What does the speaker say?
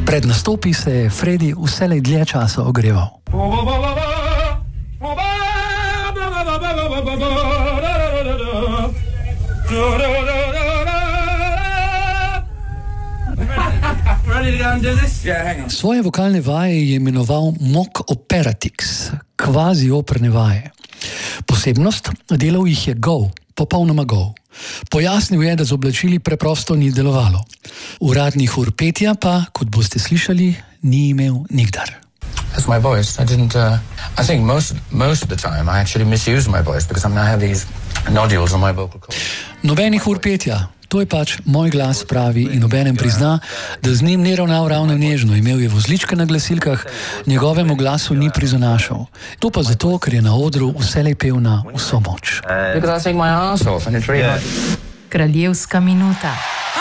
Pred nastopi se je Freddy vselej dlje časa ogreval. Svoje vokalne vaje je imenoval mock operatics, kvazi operne vaje. Posebnost, delal jih je go, popolnoma go. Pojasnil je, da z oblačili preprosto ni delovalo. Uradnih ur petja pa, kot boste slišali, ni imel nikdar. That's my voice. I think most of the time I actually misuse my voice because I have these nodules on my vocal cord. Nobenih ur petja. To je pač moj glas, pravi, in obenem prizna, da z njim ni ravnal ravno nežno. Imel je vozličke na glasilkah, njegovemu glasu ni prizonašal. To pa zato, ker je na odru vselej pel na vso moč. Because I sing my ass off and it's really hard. Kraljevska minuta.